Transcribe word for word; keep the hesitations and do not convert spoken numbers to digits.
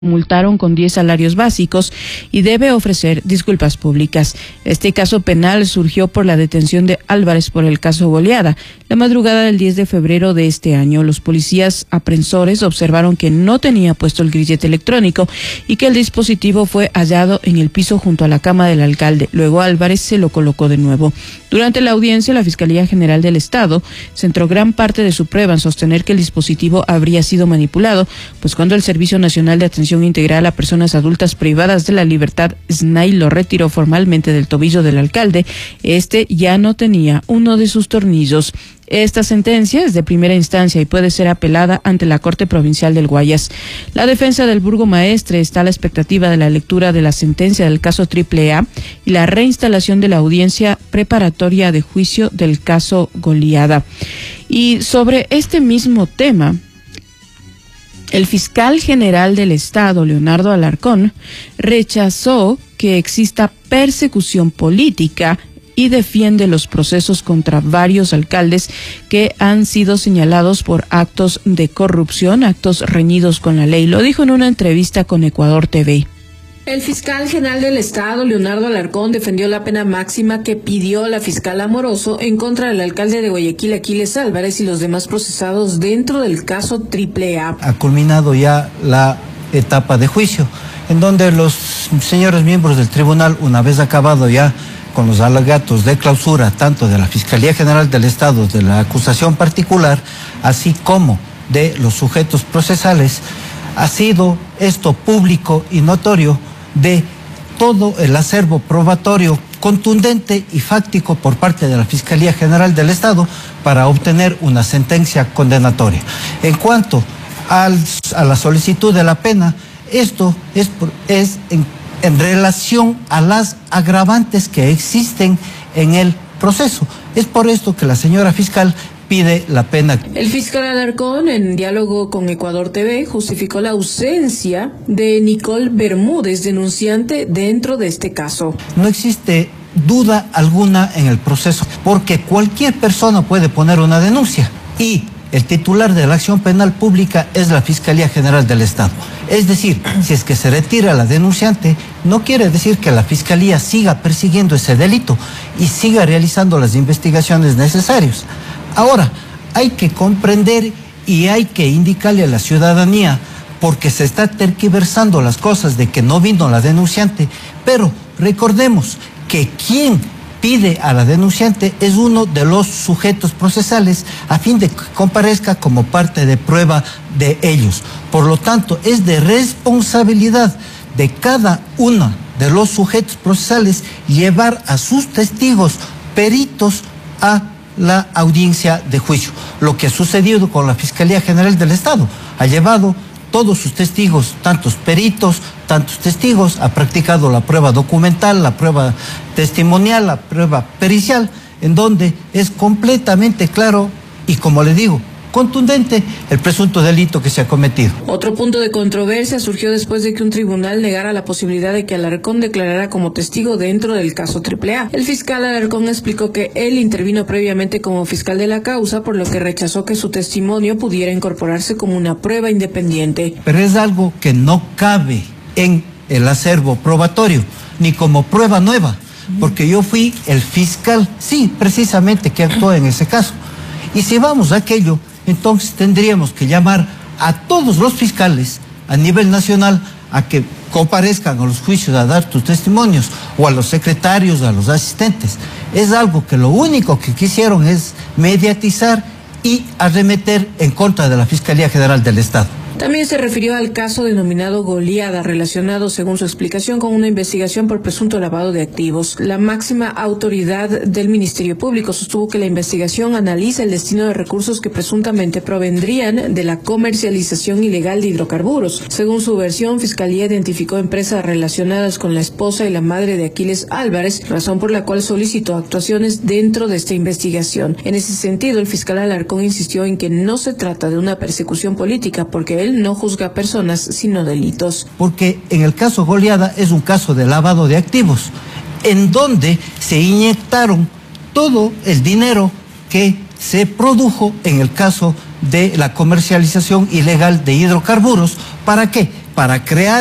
multaron con diez salarios básicos y debe ofrecer disculpas públicas. Este caso penal surgió por la detención de Álvarez por el caso Goleada. La madrugada del diez de febrero de este año, los policías aprensores observaron que no tenía puesto el grillete electrónico y que el dispositivo fue hallado en el piso junto a la cama del alcalde. Luego Álvarez se lo colocó de nuevo. Durante la audiencia, la Fiscalía General del Estado centró gran parte de su prueba en sostener que el dispositivo habría sido manipulado, pues cuando el Servicio Nacional de Atención Integral a Personas Adultas Privadas de la Libertad, S N A I, lo retiró formalmente del tobillo del alcalde, este ya no tenía uno de sus tornillos. Esta sentencia es de primera instancia y puede ser apelada ante la Corte Provincial del Guayas. La defensa del burgomaestre está a la expectativa de la lectura de la sentencia del caso Triple A y la reinstalación de la audiencia preparatoria de juicio del caso Goleada. Y sobre este mismo tema, el fiscal general del Estado, Leonardo Alarcón, rechazó que exista persecución política y defiende los procesos contra varios alcaldes que han sido señalados por actos de corrupción, actos reñidos con la ley. Lo dijo en una entrevista con Ecuador T V. El fiscal general del Estado, Leonardo Alarcón, defendió la pena máxima que pidió la fiscal Amoroso en contra del alcalde de Guayaquil, Aquiles Álvarez, y los demás procesados dentro del caso Triple A. Ha culminado ya la etapa de juicio, en donde los señores miembros del tribunal, una vez acabado ya con los alegatos de clausura, tanto de la Fiscalía General del Estado, de la acusación particular, así como de los sujetos procesales, ha sido esto público y notorio de todo el acervo probatorio contundente y fáctico por parte de la Fiscalía General del Estado para obtener una sentencia condenatoria. En cuanto al, a la solicitud de la pena, esto es, es en, en relación a las agravantes que existen en el proceso. Es por esto que la señora fiscal pide la pena. El fiscal Alarcón, en diálogo con Ecuador T V, justificó la ausencia de Nicole Bermúdez, denunciante dentro de este caso. No existe duda alguna en el proceso, porque cualquier persona puede poner una denuncia y el titular de la acción penal pública es la Fiscalía General del Estado. Es decir, si es que se retira la denunciante, no quiere decir que la Fiscalía siga persiguiendo ese delito y siga realizando las investigaciones necesarias. Ahora, hay que comprender y hay que indicarle a la ciudadanía, porque se está tergiversando las cosas de que no vino la denunciante, pero recordemos que quien pide a la denunciante es uno de los sujetos procesales a fin de que comparezca como parte de prueba de ellos. Por lo tanto, es de responsabilidad de cada uno de los sujetos procesales llevar a sus testigos peritos a la audiencia de juicio. Lo que ha sucedido con la Fiscalía General del Estado, ha llevado todos sus testigos, tantos peritos, tantos testigos, ha practicado la prueba documental, la prueba testimonial, la prueba pericial, en donde es completamente claro y, como le digo, contundente el presunto delito que se ha cometido. Otro punto de controversia surgió después de que un tribunal negara la posibilidad de que Alarcón declarara como testigo dentro del caso Triple A. El fiscal Alarcón explicó que él intervino previamente como fiscal de la causa, por lo que rechazó que su testimonio pudiera incorporarse como una prueba independiente. Pero es algo que no cabe en el acervo probatorio, ni como prueba nueva, porque yo fui el fiscal, sí, precisamente, que actuó en ese caso. Y si vamos a aquello, entonces tendríamos que llamar a todos los fiscales a nivel nacional a que comparezcan a los juicios a dar sus testimonios, o a los secretarios, a los asistentes. Es algo que lo único que quisieron es mediatizar y arremeter en contra de la Fiscalía General del Estado. También se refirió al caso denominado Goleada, relacionado, según su explicación, con una investigación por presunto lavado de activos. La máxima autoridad del Ministerio Público sostuvo que la investigación analiza el destino de recursos que presuntamente provendrían de la comercialización ilegal de hidrocarburos. Según su versión, Fiscalía identificó empresas relacionadas con la esposa y la madre de Aquiles Álvarez, razón por la cual solicitó actuaciones dentro de esta investigación. En ese sentido, el fiscal Alarcón insistió en que no se trata de una persecución política, porque él no juzga personas sino delitos. Porque en el caso Goleada es un caso de lavado de activos, en donde se inyectaron todo el dinero que se produjo en el caso de la comercialización ilegal de hidrocarburos. ¿Para qué? para crear